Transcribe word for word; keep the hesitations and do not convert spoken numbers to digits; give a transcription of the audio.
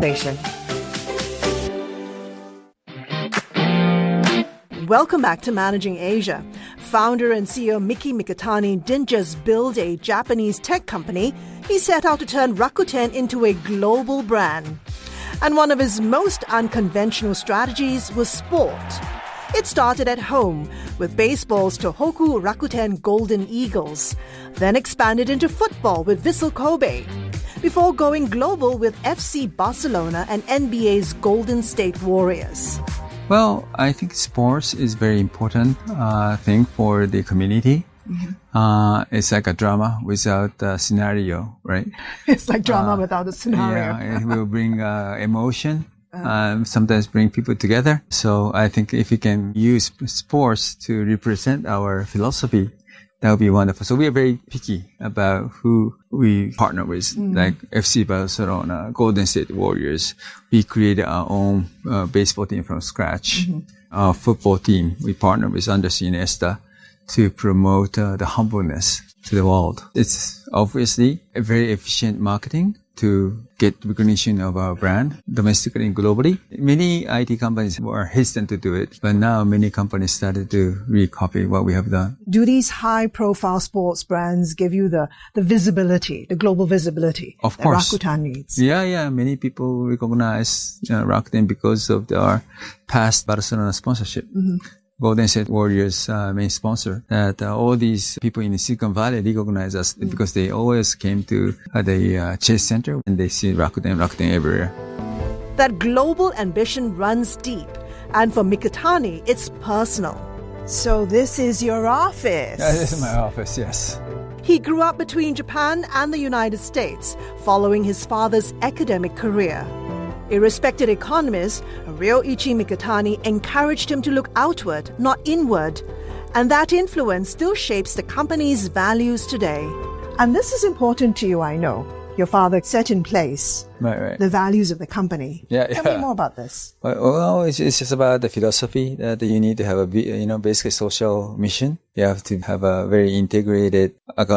Nation. Welcome back to Managing Asia. Founder and C E O Miki Mikitani didn't just build a Japanese tech company, he set out to turn Rakuten into a global brand. And one of his most unconventional strategies was sport. It started at home with baseball's Tohoku Rakuten Golden Eagles, then expanded into football with Vissel Kobe, before going global with F C Barcelona and N B A's Golden State Warriors. Well, I think sports is very important uh, thing for the community. Mm-hmm. Uh, it's like a drama without a scenario, right? It's like drama uh, without a scenario. Yeah, it will bring uh, emotion. Um, sometimes bring people together. So I think if we can use sports to represent our philosophy, that would be wonderful. So we are very picky about who we partner with, mm-hmm. like F C Barcelona, Golden State Warriors. We created our own uh, baseball team from scratch. Mm-hmm. Our football team, we partner with Andres Iniesta to promote uh, the humbleness to the world. It's obviously a very efficient marketing to get recognition of our brand domestically and globally. Many I T companies were hesitant to do it, but now many companies started to recopy what we have done. Do these high-profile sports brands give you the, the visibility, the global visibility of that course. Rakuten needs? Yeah, yeah. Many people recognize uh, Rakuten because of their past Barcelona sponsorship. Mm-hmm. Golden State Warriors uh, main sponsor, that uh, all these people in Silicon Valley recognize us mm. because they always came to uh, the uh, Chase Center and they see Rakuten, Rakuten everywhere. That global ambition runs deep, and for Mikitani, it's personal. So this is your office. Yeah, this is my office, yes. He grew up between Japan and the United States, following his father's academic career. A respected economist, Ryoichi Mikitani, encouraged him to look outward, not inward. And that influence still shapes the company's values today. And this is important to you, I know. Your father set in place right, right. the values of the company. Yeah, Tell yeah. me more about this. Well, well it's, it's just about the philosophy that you need to have a, you know, basically social mission. You have to have a very integrated